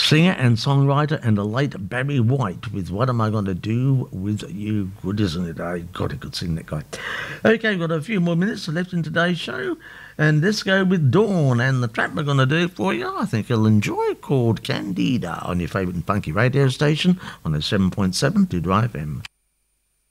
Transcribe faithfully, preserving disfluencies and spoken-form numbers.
singer and songwriter, and the late Barry White with What Am I Gonna Do With You? Good, isn't it? Oh, God, he could sing, that guy. Okay, we've got a few more minutes left in today's show, and let's go with Dawn and the track we're going to do for you. I think you'll enjoy, called Candida, on your favourite funky radio station on the seven point seven to Drive F M.